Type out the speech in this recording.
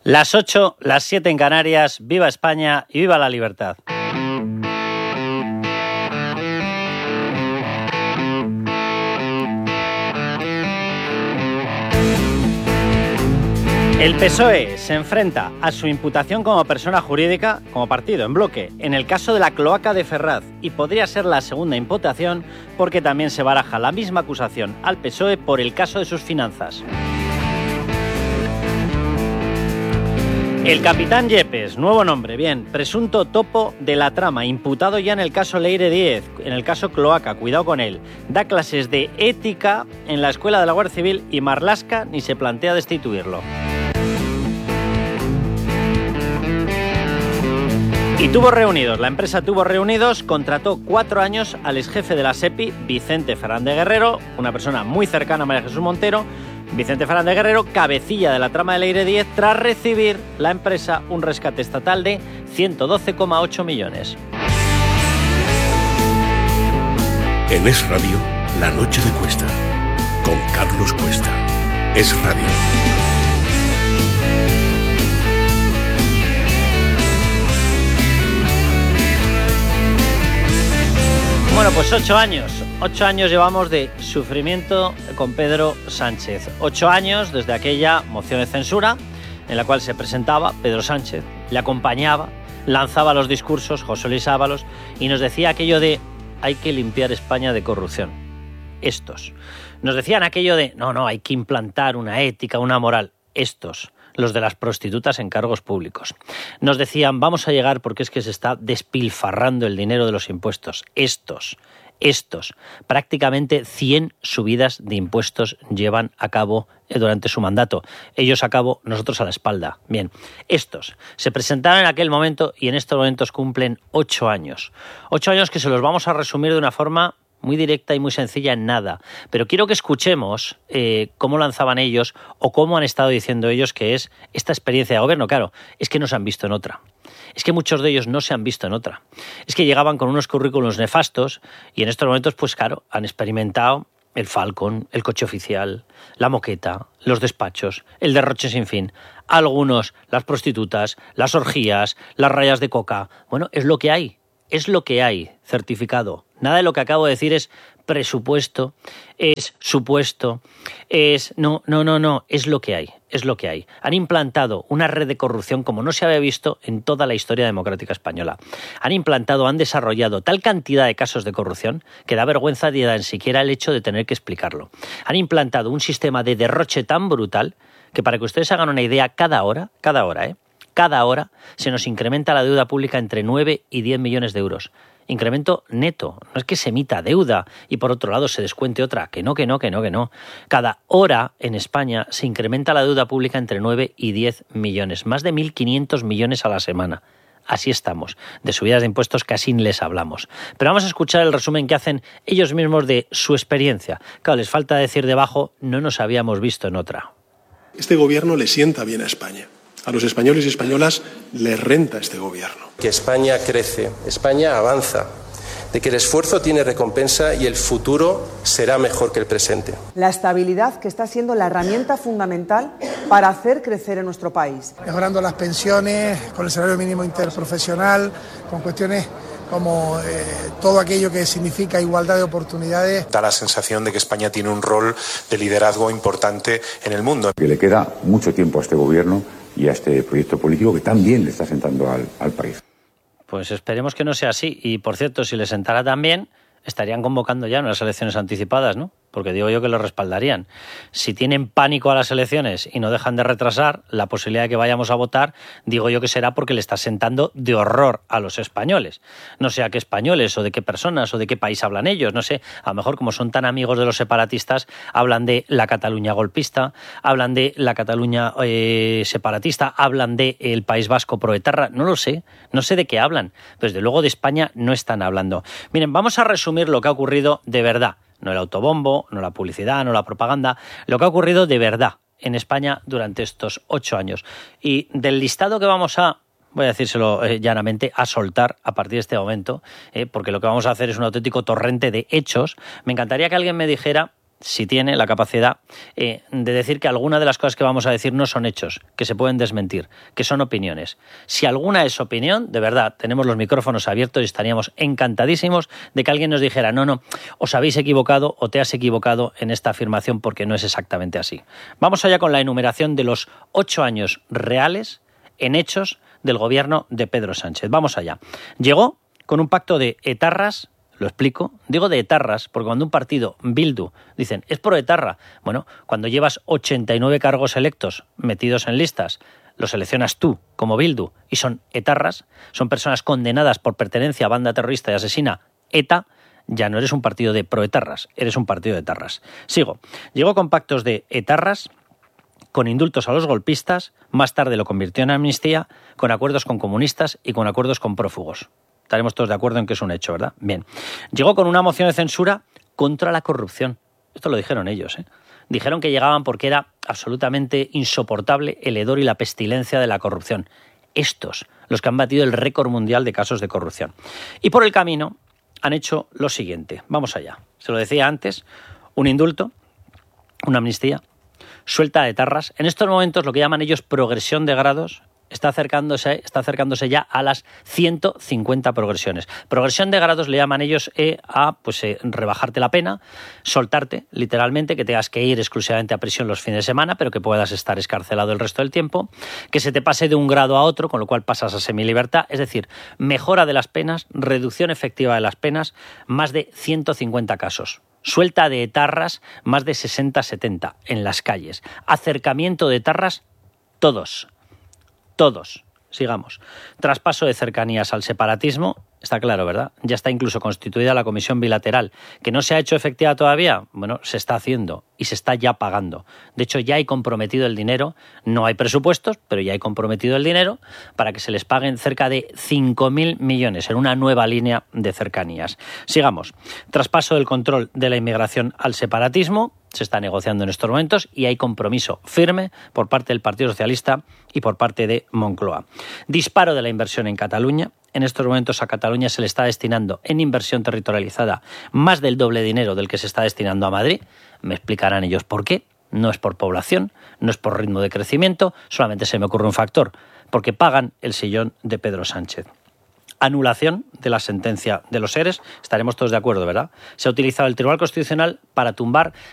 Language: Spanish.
Las 8, las 7 en Canarias. ¡Viva España y viva la libertad! El PSOE se enfrenta a su imputación como persona jurídica, como partido en bloque, en el caso de la cloaca de Ferraz, y podría ser la segunda imputación porque también se baraja la misma acusación al PSOE por el caso de sus finanzas. El capitán Yepes, nuevo nombre, bien, presunto topo de la trama, imputado ya en el caso Leire Díez, en el caso Cloaca, cuidado con él, da clases de ética en la escuela de la Guardia Civil y Marlaska ni se plantea destituirlo. Y la empresa Tubos Reunidos contrató 4 años al exjefe de la SEPI, Vicente Fernández Guerrero, una persona muy cercana a María Jesús Montero. Vicente Fernández Guerrero, cabecilla de la trama de Leire Díez, tras recibir la empresa un rescate estatal de 112,8 millones. En Es Radio, La Noche de Cuesta, con Carlos Cuesta. Es Radio. Bueno, pues 8 años. 8 años llevamos de sufrimiento con Pedro Sánchez. 8 años desde aquella moción de censura en la cual se presentaba Pedro Sánchez, le acompañaba, lanzaba los discursos José Luis Ábalos y nos decía aquello de hay que limpiar España de corrupción. Estos. Nos decían aquello de no, hay que implantar una ética, una moral. Estos. Los de las prostitutas en cargos públicos. Nos decían, vamos a llegar porque es que se está despilfarrando el dinero de los impuestos. Estos. Prácticamente 100 subidas de impuestos llevan a cabo durante su mandato. Ellos a cabo, nosotros a la espalda. Bien, estos se presentaron en aquel momento y en estos momentos cumplen 8 años. 8 años que se los vamos a resumir de una forma muy directa y muy sencilla en nada. Pero quiero que escuchemos cómo lanzaban ellos o cómo han estado diciendo ellos que es esta experiencia de gobierno. Claro, es que no se han visto en otra. Es que muchos de ellos no se han visto en otra. Es que llegaban con unos currículos nefastos y en estos momentos, pues claro, han experimentado el Falcon, el coche oficial, la moqueta, los despachos, el derroche sin fin. Algunos, las prostitutas, las orgías, las rayas de coca. Bueno, es lo que hay. Es lo que hay, certificado. Nada de lo que acabo de decir es presupuesto, es supuesto, es... No, es lo que hay, es lo que hay. Han implantado una red de corrupción como no se había visto en toda la historia democrática española. Han desarrollado tal cantidad de casos de corrupción que da vergüenza ni tan siquiera el hecho de tener que explicarlo. Han implantado un sistema de derroche tan brutal que para que ustedes hagan una idea, cada hora, se nos incrementa la deuda pública entre 9 y 10 millones de euros. Incremento neto, no es que se emita deuda y por otro lado se descuente otra, que no. Cada hora en España se incrementa la deuda pública entre 9 y 10 millones, más de 1.500 millones a la semana. Así estamos, de subidas de impuestos casi ni les hablamos. Pero vamos a escuchar el resumen que hacen ellos mismos de su experiencia. Claro, les falta decir debajo, no nos habíamos visto en otra. Este gobierno le sienta bien a España. A los españoles y españolas les renta este gobierno. Que España crece, España avanza, de que el esfuerzo tiene recompensa y el futuro será mejor que el presente. La estabilidad que está siendo la herramienta fundamental para hacer crecer en nuestro país. Mejorando las pensiones, con el salario mínimo interprofesional, con cuestiones como todo aquello que significa igualdad de oportunidades. Da la sensación de que España tiene un rol de liderazgo importante en el mundo. Que le queda mucho tiempo a este gobierno y a este proyecto político que también le está sentando al país. Pues esperemos que no sea así. Y, por cierto, si le sentara tan bien, estarían convocando ya unas elecciones anticipadas, ¿no? Porque digo yo que lo respaldarían. Si tienen pánico a las elecciones y no dejan de retrasar la posibilidad de que vayamos a votar, digo yo que será porque le está sentando de horror a los españoles. No sé a qué españoles o de qué personas o de qué país hablan ellos, no sé. A lo mejor como son tan amigos de los separatistas, hablan de la Cataluña golpista, hablan de la Cataluña separatista, hablan de el País Vasco proetarra, no lo sé. No sé de qué hablan. Pero desde luego de España no están hablando. Miren, vamos a resumir lo que ha ocurrido de verdad. No el autobombo, no la publicidad, no la propaganda, lo que ha ocurrido de verdad en España durante estos 8 años. Y del listado que vamos a, voy a decírselo llanamente, a soltar a partir de este momento, porque lo que vamos a hacer es un auténtico torrente de hechos, me encantaría que alguien me dijera si tiene la capacidad de decir que alguna de las cosas que vamos a decir no son hechos, que se pueden desmentir, que son opiniones. Si alguna es opinión, de verdad, tenemos los micrófonos abiertos y estaríamos encantadísimos de que alguien nos dijera, no, os habéis equivocado o te has equivocado en esta afirmación porque no es exactamente así. Vamos allá con la enumeración de los 8 años reales en hechos del gobierno de Pedro Sánchez. Vamos allá. Llegó con un pacto de etarras. Lo explico. Digo de etarras porque cuando un partido, Bildu, dicen es pro etarra, bueno, cuando llevas 89 cargos electos metidos en listas, los seleccionas tú como Bildu y son etarras, son personas condenadas por pertenencia a banda terrorista y asesina ETA, ya no eres un partido de pro etarras, eres un partido de etarras. Sigo. Llegó con pactos de etarras, con indultos a los golpistas, más tarde lo convirtió en amnistía, con acuerdos con comunistas y con acuerdos con prófugos. Estaremos todos de acuerdo en que es un hecho, ¿verdad? Bien. Llegó con una moción de censura contra la corrupción. Esto lo dijeron ellos, ¿eh? Dijeron que llegaban porque era absolutamente insoportable el hedor y la pestilencia de la corrupción. Estos, los que han batido el récord mundial de casos de corrupción. Y por el camino han hecho lo siguiente. Vamos allá. Se lo decía antes, un indulto, una amnistía, suelta de etarras. En estos momentos lo que llaman ellos progresión de grados está acercándose ya a las 150 progresiones. Progresión de grados le llaman ellos a rebajarte la pena, soltarte literalmente, que tengas que ir exclusivamente a prisión los fines de semana, pero que puedas estar excarcelado el resto del tiempo, que se te pase de un grado a otro, con lo cual pasas a semilibertad, es decir, mejora de las penas, reducción efectiva de las penas, más de 150 casos. Suelta de etarras, más de 60-70 en las calles. Acercamiento de etarras, todos. Sigamos. Traspaso de cercanías al separatismo, está claro, ¿verdad? Ya está incluso constituida la comisión bilateral. ¿Que no se ha hecho efectiva todavía? Bueno, se está haciendo y se está ya pagando. De hecho, ya hay comprometido el dinero. No hay presupuestos, pero ya hay comprometido el dinero para que se les paguen cerca de 5.000 millones en una nueva línea de cercanías. Sigamos. Traspaso del control de la inmigración al separatismo. Se está negociando en estos momentos y hay compromiso firme por parte del Partido Socialista y por parte de Moncloa. Disparo de la inversión en Cataluña. En estos momentos a Cataluña se le está destinando en inversión territorializada más del doble dinero del que se está destinando a Madrid. Me explicarán ellos por qué. No es por población, no es por ritmo de crecimiento, solamente se me ocurre un factor, porque pagan el sillón de Pedro Sánchez. Anulación de la sentencia de los ERES, estaremos todos de acuerdo, ¿verdad? Se ha utilizado el Tribunal Constitucional para tumbar